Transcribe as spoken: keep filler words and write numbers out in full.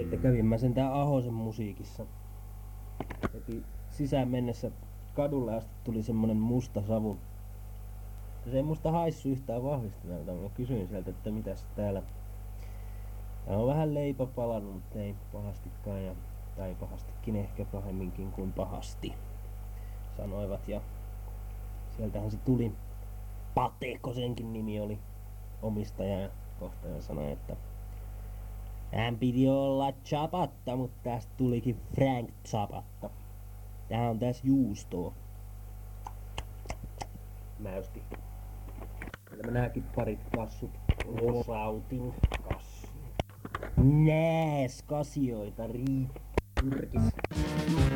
että kävin mä sentään Ahosen musiikissa. Heti sisään mennessä kadulle asti tuli semmonen musta savu. Se ei musta haissu yhtään vahvistimelta. Mä kysyin sieltä, että mitäs täällä. Täällä on vähän leipä palannut, mutta ei pahastikaan. Ja, tai pahastikin ehkä pahemminkin kuin pahasti, sanoivat. Ja sieltähän se tuli. Pateko senkin nimi oli omistaja ja kohtaja sanoi, että hän piti olla Chapatta, mutta tästä tulikin Frank Chapatta. Tähän on tässä juustoa. Mäysti. Kyllä mä nääkin parit kassut osautin. Kassu. Nääs kasioita riippurkis.